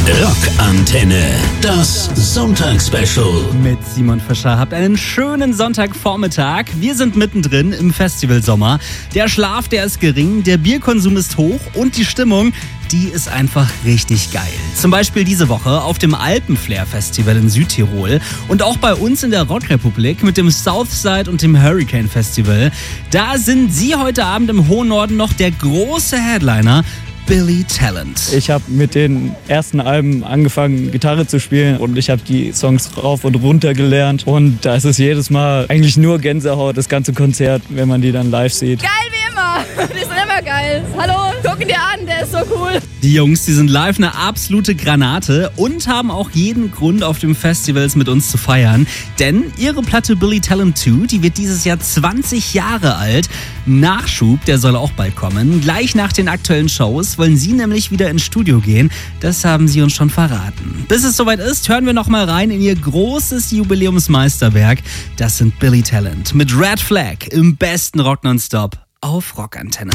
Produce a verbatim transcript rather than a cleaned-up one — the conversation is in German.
Rockantenne, das Sonntagsspecial. Mit Simon Fischer. Habt einen schönen Sonntagvormittag. Wir sind mittendrin im Festivalsommer. Der Schlaf, der ist gering, der Bierkonsum ist hoch und die Stimmung, die ist einfach richtig geil. Zum Beispiel diese Woche auf dem Alpenflair-Festival in Südtirol und auch bei uns in der Rockrepublik mit dem Southside und dem Hurricane Festival. Da sind Sie heute Abend im hohen Norden noch der große Headliner Billy Talent. Ich habe mit den ersten Alben angefangen, Gitarre zu spielen und ich habe die Songs rauf und runter gelernt. Und da ist es jedes Mal eigentlich nur Gänsehaut, das ganze Konzert, wenn man die dann live sieht. Geil wie immer! Die sind immer geil. Hallo, gucken dir an, der ist so cool. Die Jungs, die sind live eine absolute Granate und haben auch jeden Grund, auf dem Festivals mit uns zu feiern. Denn ihre Platte Billy Talent zwei, die wird dieses Jahr zwanzig Jahre alt. Nachschub, der soll auch bald kommen. Gleich nach den aktuellen Shows wollen sie nämlich wieder ins Studio gehen. Das haben sie uns schon verraten. Bis es soweit ist, hören wir noch mal rein in ihr großes Jubiläumsmeisterwerk. Das sind Billy Talent mit Red Flag im besten Rock nonstop auf Rockantenne.